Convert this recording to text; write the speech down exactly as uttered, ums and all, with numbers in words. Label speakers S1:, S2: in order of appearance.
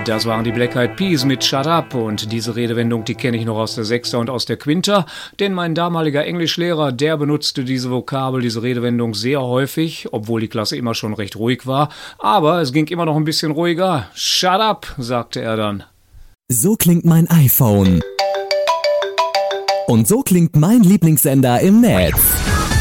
S1: Das waren die Black Eyed Peas mit Shut Up und diese Redewendung, die kenne ich noch aus der Sechster und aus der Quinta, denn mein damaliger Englischlehrer, der benutzte diese Vokabel, diese Redewendung sehr häufig, obwohl die Klasse immer schon recht ruhig war, aber es ging immer noch ein bisschen ruhiger. Shut up, sagte er dann.
S2: So klingt mein iPhone. Und so klingt mein Lieblingssender im Netz.